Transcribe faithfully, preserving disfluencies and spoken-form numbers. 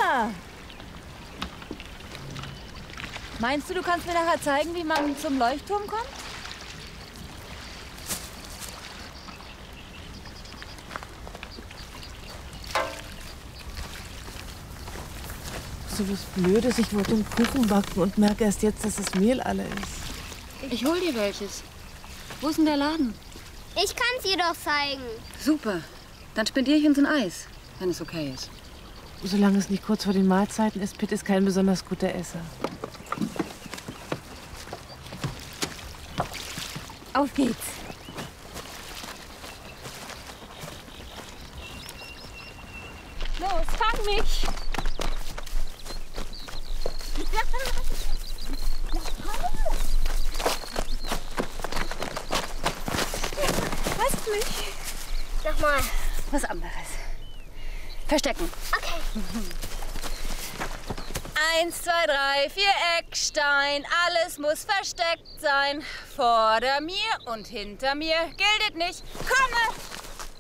Ah! Meinst du, du kannst mir nachher zeigen, wie man zum Leuchtturm kommt? So was Blödes. Ich wollte einen Kuchen backen und merke erst jetzt, dass das Mehl alle ist. Ich hol dir welches. Wo ist denn der Laden? Ich kann's ihr doch zeigen. Super. Dann spendiere ich uns ein Eis, wenn es okay ist. Solange es nicht kurz vor den Mahlzeiten ist, Pitt ist kein besonders guter Esser. Auf geht's. Los, fang mich! Hast mich? Nochmal. Was anderes. Verstecken. Okay. Eins, zwei, drei, vier Eckstein. Alles muss versteckt sein. Vor mir und hinter mir gilt nicht. Komme!